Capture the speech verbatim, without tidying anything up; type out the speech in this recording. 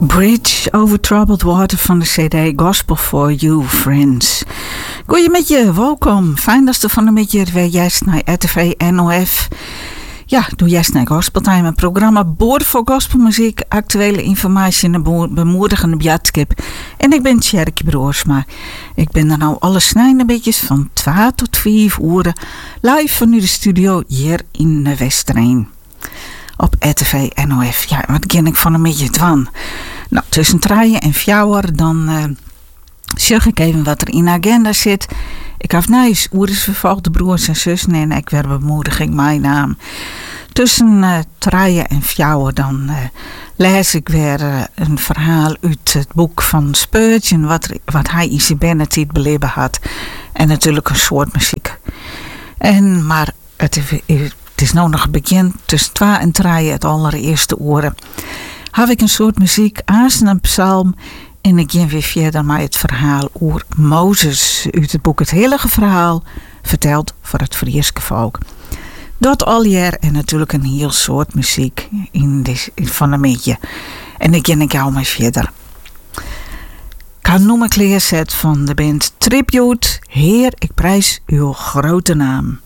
Bridge over Troubled Water van de C D Gospel for You, Friends. Goeie met je, welkom. Fijn dat je van een beetje weer juist naar R T V N O F. Ja, doe juist naar Gospel Time, een programma boord voor gospelmuziek, actuele informatie en een bemoedigende bjatskip. En ik ben Tjerkje Broersma. Ik ben er nou alle snijden beetjes van twee tot vijf uur live vanuit de studio hier in de Westereen. Op R T V N O F. Ja, wat ken ik van een beetje dwan. Nou, tussen draaien en fjouwer, dan uh, zeg ik even wat er in de agenda zit. Ik heb nice oeris vervolgde broers en zussen en ik werd bemoediging mijn naam. Tussen uh, draaien en fjouwer, dan uh, lees ik weer uh, een verhaal uit het boek van Spurgeon, wat, wat hij in zijn Benedict beleven had. En natuurlijk een soort muziek. En, maar het is... Het is nou nog begin tussen twee en drie, het allereerste oren. Heb ik een soort muziek, aanstaan een psalm. En ik ga weer verder met het verhaal over Mozes. Uit het boek Het Heilige Verhaal, verteld voor het Frieske volk. Dat al jaar en natuurlijk een heel soort muziek in de, van een beetje. En ik ga ik jou maar verder. Ik ga noemen kleerzet van de band Tribute. Heer, ik prijs uw grote naam.